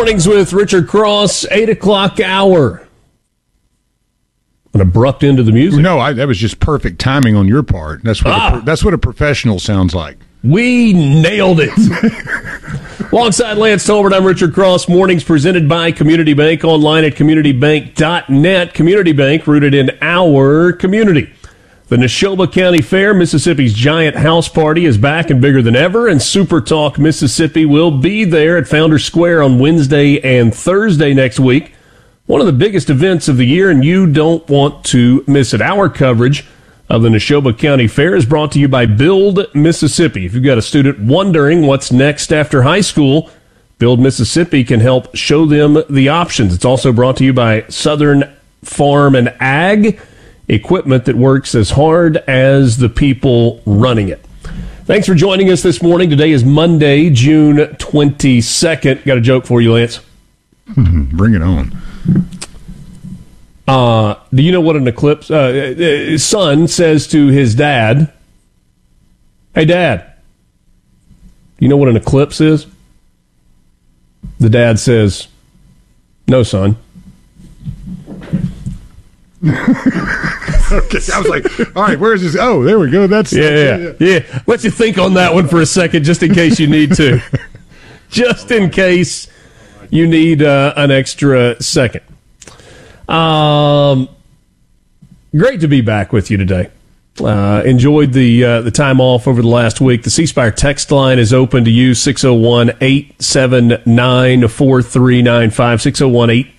Mornings with Richard Cross, 8 o'clock hour. An abrupt end to the music. No, that was just perfect timing on your part. That's what a professional sounds like. We nailed it. Alongside Lance Tolbert, I'm Richard Cross. Mornings presented by Community Bank. Online at communitybank.net. Community Bank, rooted in our community. The Neshoba County Fair, Mississippi's giant house party, is back and bigger than ever, and Super Talk Mississippi will be there at Founders Square on Wednesday and Thursday next week. One of the biggest events of the year, and you don't want to miss it. Our coverage of the Neshoba County Fair is brought to you by Build Mississippi. If you've got a student wondering what's next after high school, Build Mississippi can help show them the options. It's also brought to you by Southern Farm and Ag, equipment that works as hard as the people running it. Thanks for joining us this morning. Today is Monday, June 22nd. Got a joke for you, Lance? Bring it on. Do you know what an eclipse... his son says to his dad, "Hey, Dad, do you know what an eclipse is?" The dad says, "No, son." Okay, I was like, all right, where is this? Oh, there we go. That's yeah. Let you think on that one for a second, just in case you need to. Just in case you need an extra second. Great to be back with you today. Enjoyed the time off over the last week. The C Spire text line is open to you, 601-879-4395,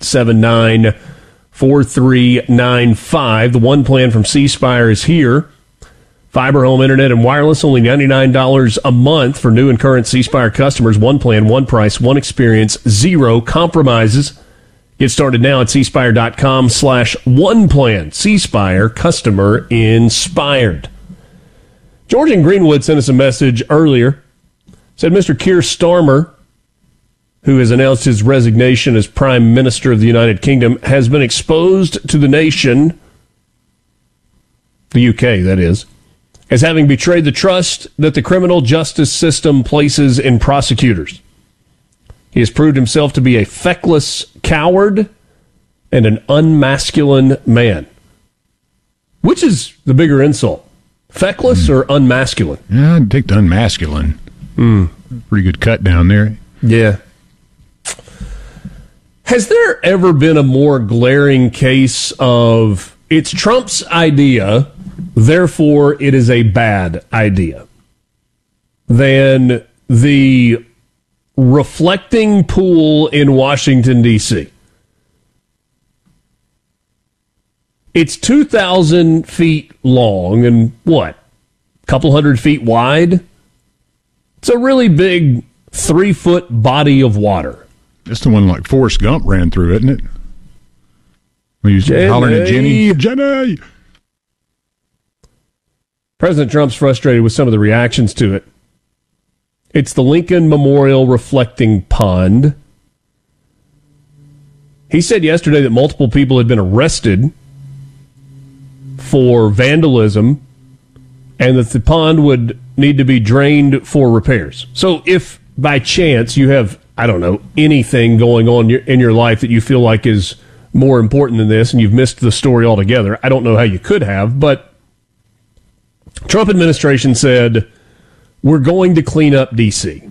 601-879-4395. The One Plan from C Spire is here. Fiber home internet and wireless, only $99 a month for new and current C Spire customers. One plan, one price, one experience, zero compromises. Get started now at cspire.com/oneplan. C Spire, customer inspired. George in Greenwood sent us a message earlier. Said Mr. Keir Starmer, who has announced his resignation as Prime Minister of the United Kingdom, has been exposed to the nation, the UK that is, as having betrayed the trust that the criminal justice system places in prosecutors. He has proved himself to be a feckless coward and an unmasculine man. Which is the bigger insult? Feckless or unmasculine? Yeah, I'd take the unmasculine. Pretty good cut down there. Yeah. Has there ever been a more glaring case of it's Trump's idea, therefore it is a bad idea, than the reflecting pool in Washington, D.C.? It's 2,000 feet long and what? A couple hundred feet wide? It's a really big 3-foot body of water. That's the one like Forrest Gump ran through, isn't it? When he was hollering at Jenny. President Trump's frustrated with some of the reactions to it. It's the Lincoln Memorial Reflecting Pond. He said yesterday that multiple people had been arrested for vandalism and that the pond would need to be drained for repairs. So if by chance you have, I don't know, anything going on in your life that you feel like is more important than this and you've missed the story altogether, I don't know how you could have, but Trump administration said, we're going to clean up D.C.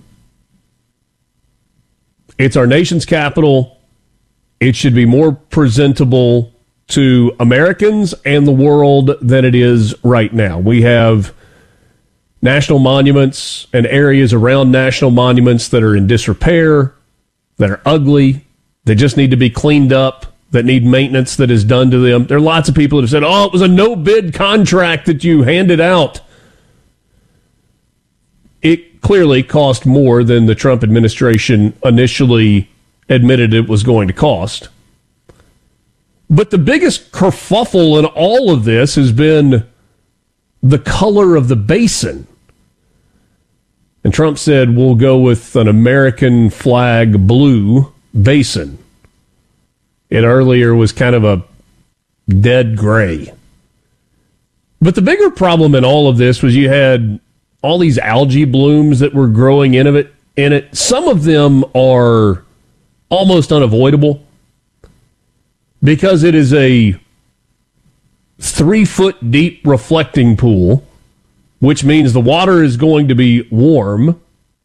It's our nation's capital. It should be more presentable to Americans and the world than it is right now. We have national monuments and areas around national monuments that are in disrepair, that are ugly, that just need to be cleaned up, that need maintenance that is done to them. There are lots of people that have said, it was a no-bid contract that you handed out. It clearly cost more than the Trump administration initially admitted it was going to cost. But the biggest kerfuffle in all of this has been the color of the basin. And Trump said, we'll go with an American flag blue basin. It earlier was kind of a dead gray. But the bigger problem in all of this was you had all these algae blooms that were growing in it. Some of them are almost unavoidable because it is a 3-foot deep reflecting pool, which means the water is going to be warm,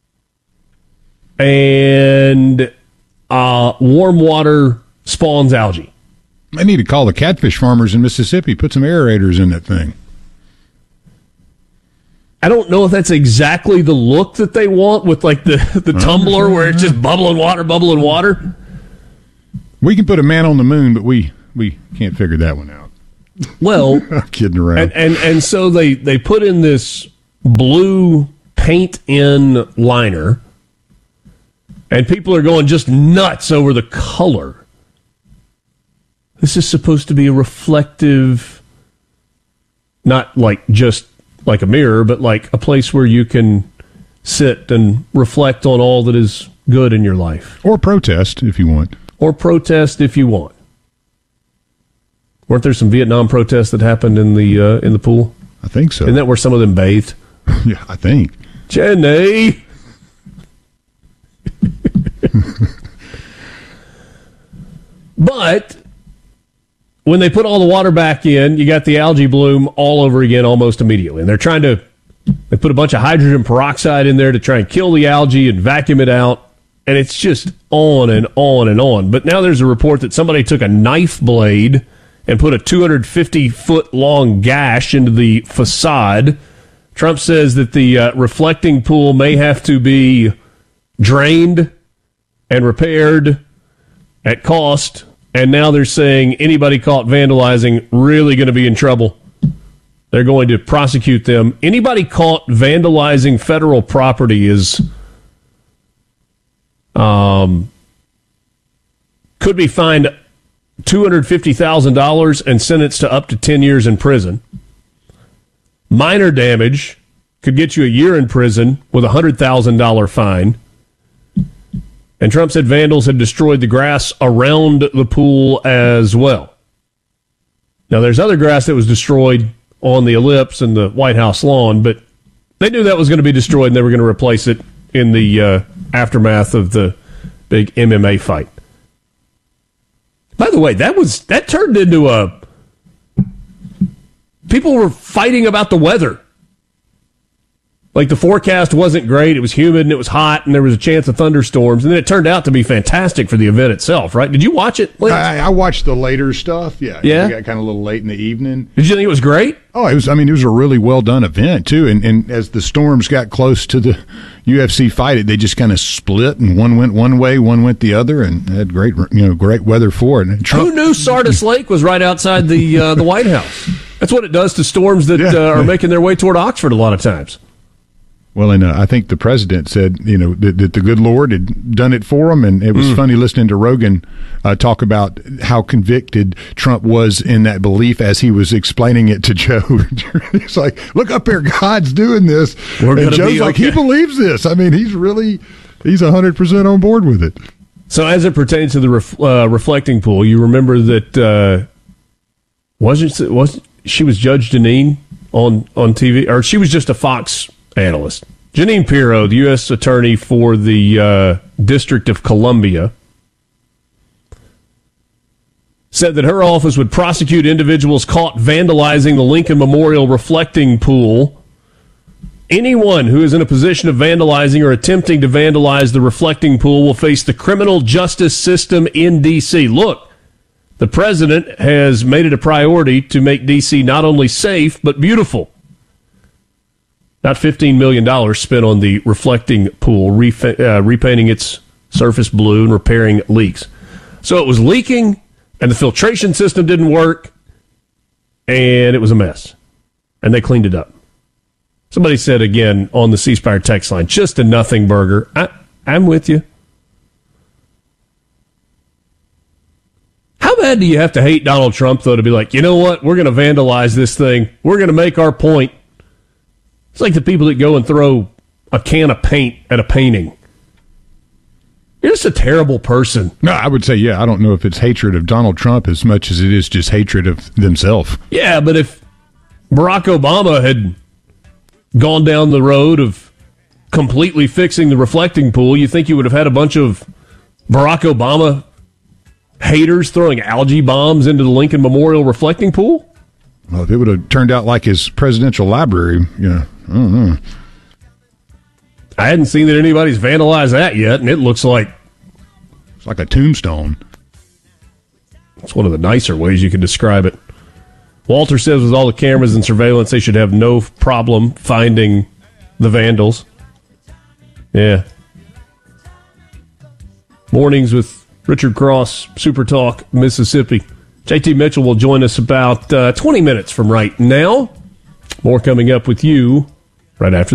and warm water spawns algae. I need to call the catfish farmers in Mississippi, put some aerators in that thing. I don't know if that's exactly the look that they want with like the tumbler where it's just bubbling water. We can put a man on the moon, but we can't figure that one out. Well, I'm kidding around. And so they put in this blue paint-in liner, and people are going just nuts over the color. This is supposed to be a reflective, not like just like a mirror, but like a place where you can sit and reflect on all that is good in your life. Or protest if you want. Weren't there some Vietnam protests that happened in the pool? I think so. Isn't that where some of them bathed? Yeah, I think. Jenny! But when they put all the water back in, you got the algae bloom all over again almost immediately. And they put a bunch of hydrogen peroxide in there to try and kill the algae and vacuum it out. And it's just on and on and on. But now there's a report that somebody took a knife blade and put a 250-foot-long gash into the facade. Trump says that the reflecting pool may have to be drained and repaired at cost. And now they're saying anybody caught vandalizing really going to be in trouble. They're going to prosecute them. Anybody caught vandalizing federal property is could be fined $250,000 and sentenced to up to 10 years in prison. Minor damage could get you a year in prison with a $100,000 fine. And Trump said vandals had destroyed the grass around the pool as well. Now, there's other grass that was destroyed on the ellipse and the White House lawn, but they knew that was going to be destroyed and they were going to replace it in the aftermath of the big MMA fight. By the way, that turned into people were fighting about the weather. Like the forecast wasn't great. It was humid and it was hot and there was a chance of thunderstorms. And then it turned out to be fantastic for the event itself, right? Did you watch it, Lance? I watched the later stuff. Yeah. Yeah. It got kind of a little late in the evening. Did you think it was great? Oh, it was a really well done event too. And as the storms got close to the UFC fight, they just kind of split and one went one way, one went the other, and had great weather for it. And who knew Sardis Lake was right outside the White House? That's what it does to storms that are making their way toward Oxford a lot of times. Well, and I think the president said, that the good Lord had done it for him, and it was funny listening to Rogan talk about how convicted Trump was in that belief as he was explaining it to Joe. He's like, "Look up there, God's doing this," and Joe's like, "He believes this." I mean, he's 100% on board with it. So, as it pertains to the reflecting pool, you remember that she was Judge Jeanine on TV, or she was just a Fox analyst. Jeanine Pirro, the U.S. attorney for the District of Columbia, said that her office would prosecute individuals caught vandalizing the Lincoln Memorial reflecting pool. Anyone who is in a position of vandalizing or attempting to vandalize the reflecting pool will face the criminal justice system in D.C. Look, the president has made it a priority to make D.C. not only safe, but beautiful. About $15 million spent on the reflecting pool, repainting its surface blue and repairing leaks. So it was leaking, and the filtration system didn't work, and it was a mess. And they cleaned it up. Somebody said again on the C Spire text line, just a nothing burger. I'm with you. How bad do you have to hate Donald Trump, though, to be like, you know what, we're going to vandalize this thing. We're going to make our point. It's like the people that go and throw a can of paint at a painting. You're just a terrible person. No, I would say, I don't know if it's hatred of Donald Trump as much as it is just hatred of themselves. Yeah, but if Barack Obama had gone down the road of completely fixing the reflecting pool, you think you would have had a bunch of Barack Obama haters throwing algae bombs into the Lincoln Memorial reflecting pool? Well, if it would have turned out like his presidential library, I don't know. I hadn't seen that anybody's vandalized that yet, and it looks like it's like a tombstone. It's one of the nicer ways you can describe it. Walter says with all the cameras and surveillance, they should have no problem finding the vandals. Yeah. Mornings with Richard Cross, Super Talk, Mississippi. JT Mitchell will join us about 20 minutes from right now. More coming up with you right after